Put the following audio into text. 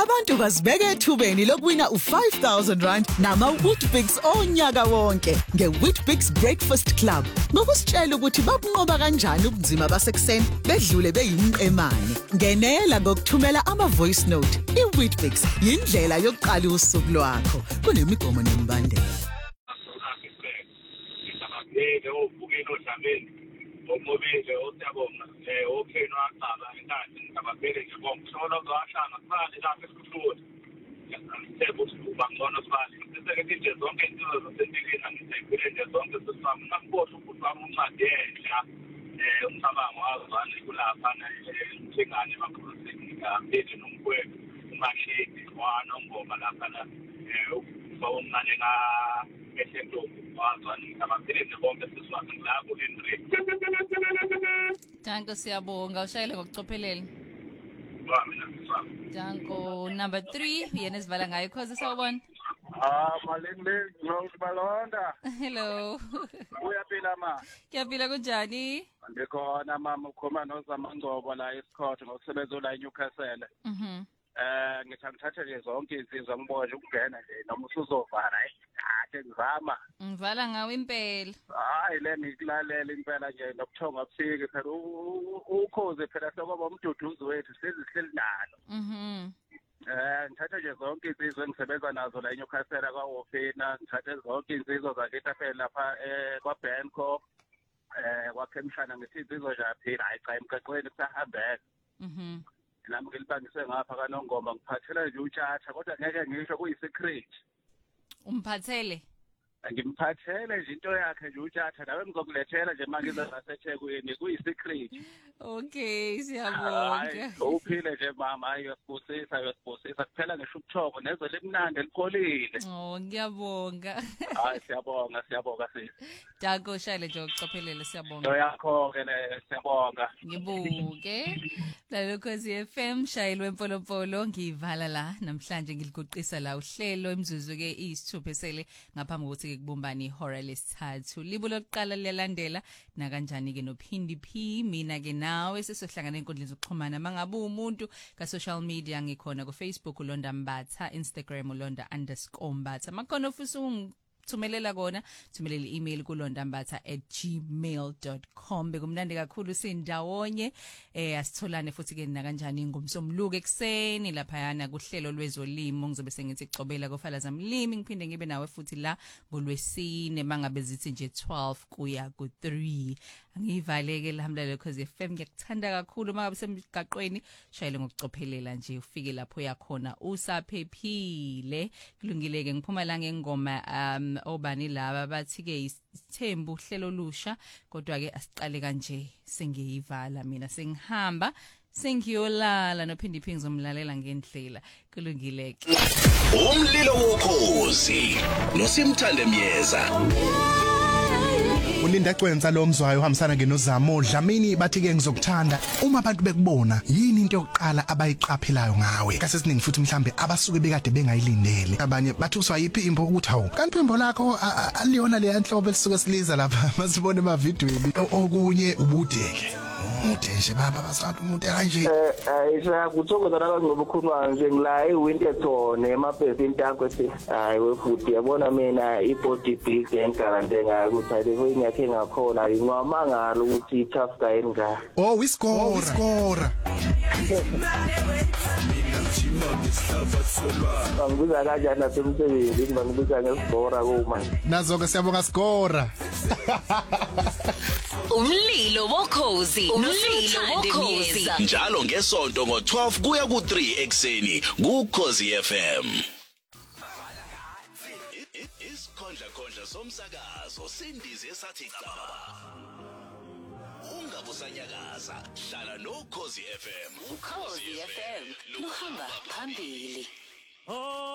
abantu bazibeke ethubeni lokuwina u5,000 nama-Weetabix onyaka wonke nge-Weetabix Breakfast Club. Ngokusitshela ukuthi babunqoba kanjani ubunzima basekuseni bedlule beyimqemane. Ngenela ngokuthumela ama-voice note. I-Weetabix yindlela yokuqala usuku lwakho. Kunemigomo nemibandela. Omobile osiyabonga okay no aqala inkathi ngababheke nje bomhlola zohlanga sibali lapha esikhulu sebo sibuka ngcono sibali seseke nje zonke izinto zasempilweni angizayibheke nje zonke sesifama nakubona ukuthi wami uncade yedla umcabango wazana kulapha njengane bakhulusekile phezulu nomkhwebo umashedi wanongoma lapha la bawumncane nga esento wazana ngababheke bonke sesifama lapho Henry. Danko siyabonga ushayele ngokucophelela. Danko number 3 yena esivala ngayo cause sawubona. Malinde Balonda. Hello. Uyaphila ma? Kuyaphila kunjani? Ngikhona mama ukhoma noZamangcobo la eScott ngokusebenza la eNewcastle. Ngithatha nje zonke izinto ngibone ukungena nje noma usuzovala ake ngizama. Ngivala ngawe impela. Hayi le ngikulalela impela nje nokuthonga kufike phela ukhoze phela sokuba umduduzi wethu sihleli nalo. Ngithatha nje zonke izinto engisebenza nazo la eNewcastle kwaWofina, ngithatha zonke izinto zakithi phela lapha kwaBenco kwaKhemshana ngithi izinto nje phela hayi cha emgaqweni kusahambela. Nami ngilibangise ngapha kaNongoma ngiphathela nje utshatha kodwa ngeke ngisho kuyisecret. Umphathele? Ngimphathele nje into yakhe nje utshatha nawe ngizokulethela nje manje ngaseThekwini kuyisecret. Okay siyabonga. Uphile nje mama hayi uyasibusisa kuphela ngisho ubuthoko nezo lemnandi elipholile. Oh ngiyabonga. Hayi siyabonga sisi. Danko shayele nje ukucophelela siyabonga. Into yakho ke siyabonga. Ngibuke. Lalokhozi FM shayile wempolopolo ngivala la namhlanje ngiliguqisa la uhlelo imzuzu ke isithuphe sele ngaphambi kokuthi kubumbani ihora lesithathu. Libo lokuqala liyalandela na kanjani ke nophindi P mina ke nawe sesohlangana enkundleni zokuxhumana mangabe umuntu ka social media ngikhona ku Facebook uLonda Mbatha, Instagram uLonda_Mbatha. Makhona ofisa thumelela kona thumelela i-email kulondambatha@gmail.com. Bekumnandi kakhulu sindawonye asitholane futhi ke na kanjani ngomsomluko ekseni lapha yana kuhlelo lwezolimo ngizobe sengithi icobela kofala zamlimi ngiphinde ngibe nawe futhi la ngolwesine mangabe zithi nje 12 kuya ku3. Angivaleke alhamdulillah cause FM ngiyakuthanda kakhulu mangabe semgaqweni shayile ngokucophelela nje ufike lapho yakhona usaphephile kulungileke ngiphuma la ngengoma obani laba bathi ke isithembu uhlelo lusha kodwa ke asiqale kanje sengiyivala mina sengihamba sengiyolala nophindi ngizomlalela ngendlela kulungileke. Umlilo wokhozi noSimthande Myeza. Ulinda Cwenza lo mzwayo uhambisana ngenozamo Dlamini bathi ke ngizokuthanda uma abantu bekubona yini into yokuqala abayiqaphelayo ngawe kase siningi futhi mhlambe abasuke bekade bengayilindele abanye bathi uswayiphi imbo ukuthi hawu kanti imbo lakho aliyona le yanhlobo elisuke siliza lapha masibone ema videweni okunye ubudeke ude nje baba basathi umuntu kanje ayisha kuthokoza nakazingobukhuluma nje ngila eWinterton emabhesi intanko ethi hayi wefuthi yabona mina ibody big engigala ngayo ukuthi ayike ngiyakhe ngakhona ingwamangala ukuthi tough guy enga we score Bangibuza kanjani nasemsebenzini bangibuza ngesicora kuma nazo ke siyabonga score. Umlilo wokhozi noSimthande Myeza Njalo ngesonto ngo12 kuya ku3 ekseni kuKhozi FM. Isikhondla somsakazo sindize esathi cababa. Ungabusanyakaza hlala noKhozi FM. uKhozi FM luhamba phambili.